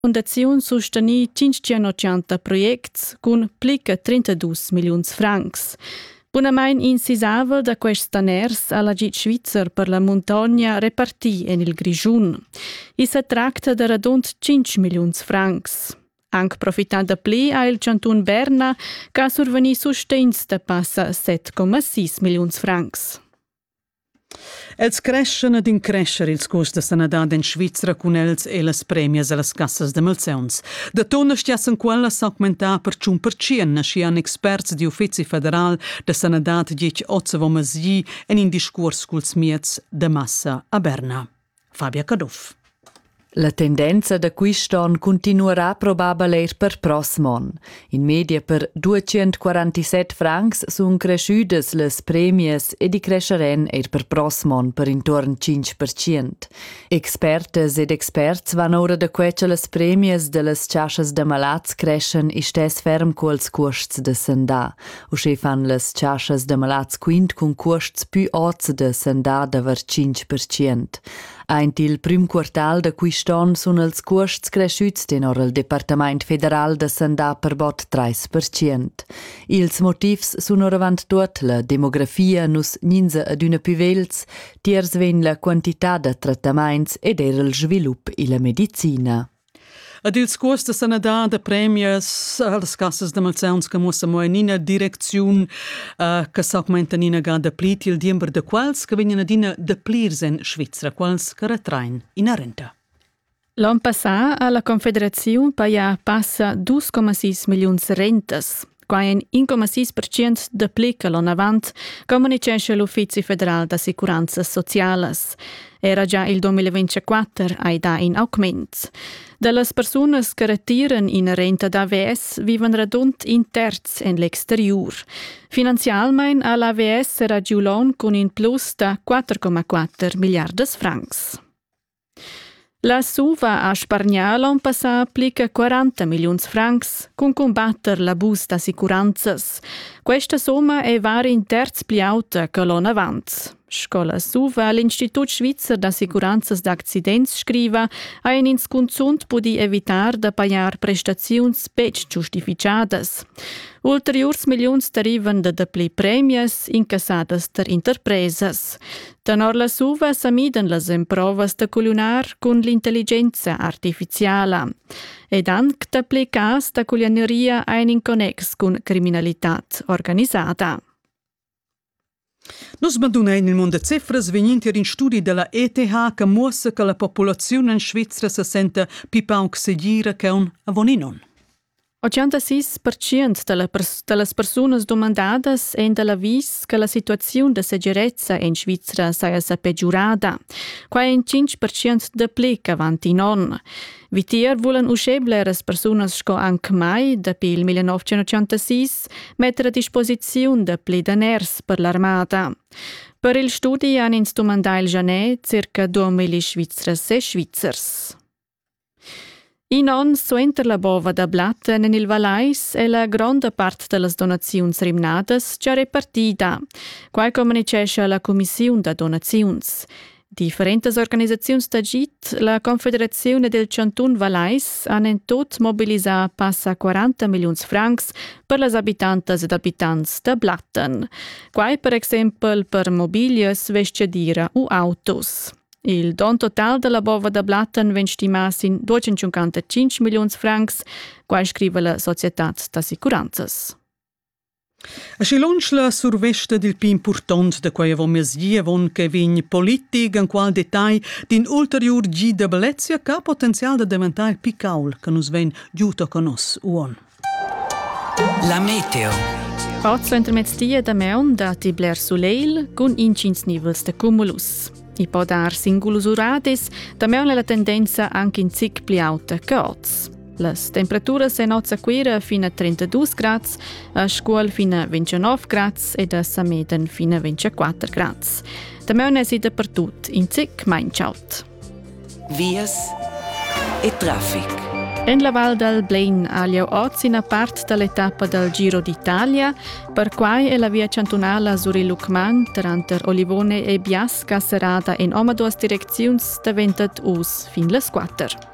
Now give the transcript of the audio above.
Fondazione sostenì 580 proiects con plica 32 milions francs. Bunamain insisavel da quest staners alla git svizzer per la montagna repartì en il Grischun. I se tracta da radont 5 milions francs. Anche profitant da pli ha il Cantun Berna che surveni sustens da passa 7,6 milions francs. Els crescen ed increscer ils cost da sanidad in Svizra cun els e las premias e las cassas de malzauns. Da tona stiassen quella s'augmentar per 1%, nascian experts di Uffizi Federal da sanidad dic ozzavomasi en in discurs culs miets de massa a Berna. Fabia Caduff. La tendenza da quist'anno continuerà probabilmente per prossimo anno. In media per 247 francs sono cresciutas le premies e di cresceranno per prossimo anno per intorno 5%. Expertes ed experts vanno ora da quece le premies delle ciascias de malats crescen e stes ferm quals costs de sandà. Usce fan le ciascias de malats quint con costs più alti de sandà d'aver 5%. Eint il prim quartal da quist'anno sono els costs cresciuts tenor il Departament Federal de Sandà per bot 3%. Ils motivs sono ravant tot la demografia nus ninza ad una pivels, tiers ven la quantità de trattaments ed era il svilup e la medicina. Ad ils cost de sanidad de premias las cassas de malzauns che mussa mo in una direzione che s'augmenta in una gada plit il diember de quals che vengono adina de plirs in Svizzera, quals che retrain in renta. L'anno passato alla Confederazione passa 2,6 milions rentas, qua un 1,6% de pli che l'anno avant, comunicește l'Uffizi Federal da Sicuranzas Socialas. Era già il 2024 ai da in augment. Dalle persone che retiran in renta d'AVS vivono radont in terz en l'exterior. Finanzialmente all'AVS era giulon con un plus da 4,4 miliardas francs. La SUVA a Spargna l'anno passato applica 40 milions francs con combatter l'abus da sicuranzas. Questa somma è vari in terz pli auta che l'anno avanti. Scola SUVA l'Institut Svizzer da Sicuranzas d'Accidents scriva a un inscunzunt pudi evitar da pagar prestaziuns bec giustificadas. Ulteriors milions derivan da pli premias incassadas der interpresas. Tenor la SUVA s'amiden las improvas da culunar con l'intelligenza artificiala. Ed anche da pli cas da culianeria ein in connex con criminalitat organisata. Nos madunein il mondo cifras vegnint in studi della ETH che muossa che la popolazione in Svizzera se sente più pauc seguire che un avoninon. 86% delle persone domandadas en della vis che la situazione de segurezza in Svizzera sia peggiorata, qua in 5% de pli che avanti non. Vitier volen usceble as personas sco anche mai, da pil 1986, mettere a disposizione de pli daners per l'armata. Per il studi han ins domandai il janet circa 2000 svizras e svizzers. In on suenter la bova da Blatten en il Valais e la grande parte delle donazioni rimnadas già repartita, qua comunicește la Commissione da Donaziuns. Differentes organizzazioni da GIT, la Confederazione del Cantun Valais han in tot mobilisà passa 40 milions francs per les abitantes ed abitants da Blatten. Qua per exempel per mobilies, vestiadira u autos. Il don total della bova da Blatten vien stimas in 255 milions francs, qua scrive la Societat da Sicuranzas. A lunch la survesta del più importante da quei avommes gievon che vegn politic in qual detai din ulterior gi de bellezia che ha potenzial de diventare più caul che nos ven giuto con nos uon. La meteo. Oggi entre mezz'dia da meon da Tibler Soleil con incins nivels de cumulus. I può dar singulus uradis, da meon è la tendenza anche in zic pli alta che oggi. Les temperaturas en nozza quira fino a 32 grads, a scuol fino a 29 grads e a Sameden fino a 24 grads. Da meon è dappertut in zic mainchaut. Vias e traffic. En la Val del Blain agliau oggi una parte dell'etappa del Giro d'Italia, per quai è la via cantonala Zuri-Lucman, tranter Olivone e Biasca serrada in omaduas direcziuns da ventet us fin les 4.